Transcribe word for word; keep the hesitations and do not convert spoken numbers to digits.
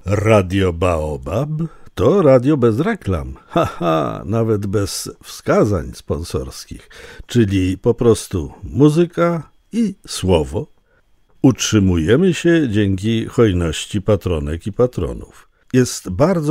Radio Baobab to radio bez reklam, haha, nawet bez wskazań sponsorskich, czyli po prostu muzyka i słowo. Utrzymujemy się dzięki hojności patronek i patronów. Jest bardzo